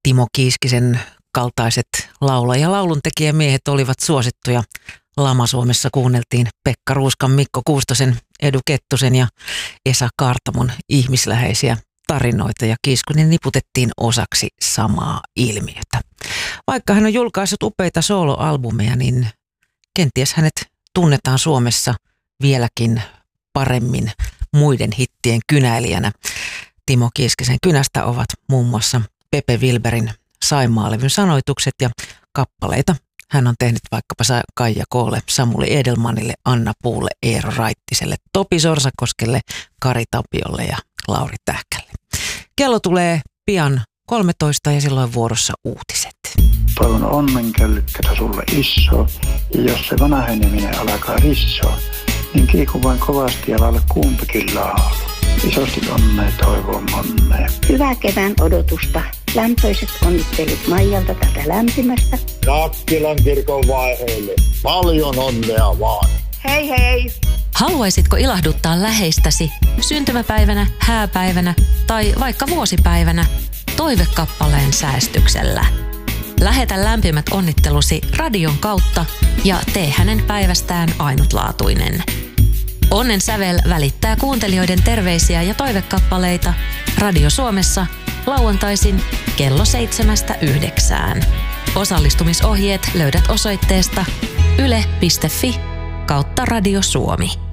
Timo Kiiskisen kaltaiset laulaja- ja lauluntekijämiehet olivat suosittuja. Lama-Suomessa kuunneltiin Pekka Ruuskan, Mikko Kuustosen, Edu Kettusen ja Esa Kaartamon ihmisläheisiä tarinoita ja Kiiskunen niputettiin osaksi samaa ilmiötä. Vaikka hän on julkaissut upeita soloalbumeja, niin kenties hänet tunnetaan Suomessa vieläkin paremmin muiden hittien kynäilijänä. Timo Kiiskisen kynästä ovat muun muassa Pepe Wilberin Saimaa-levyn sanoitukset ja kappaleita. Hän on tehnyt vaikkapa Kaija Koolle, Samuli Edelmanille, Anna Puulle, Eero Raittiselle, Topi Sorsakoskelle, Kari Tapiolle ja Lauri Tähkälle. Kello tulee pian 13 ja silloin vuorossa uutiset. Toivon onnenkällykkätä sulle iso, ja jos se vanheneminen alkaa rissoa, niin kiiku vain kovasti ja laula kumpikin laulu. Isosti onnea toivon onnea. Hyvää kevään odotusta. Lämpöiset onnittelut Maijalta tätä lämpimästä. Nakkilan kirkon vaiheelle. Paljon onnea vaan. Hei hei! Haluaisitko ilahduttaa läheistäsi syntymäpäivänä, hääpäivänä tai vaikka vuosipäivänä toivekappaleen säästyksellä? Lähetä lämpimät onnittelusi radion kautta ja tee hänen päivästään ainutlaatuinen. Onnen sävel välittää kuuntelijoiden terveisiä ja toivekappaleita Radio Suomessa lauantaisin kello 7–9. Osallistumisohjeet löydät osoitteesta yle.fi/Radio Suomi.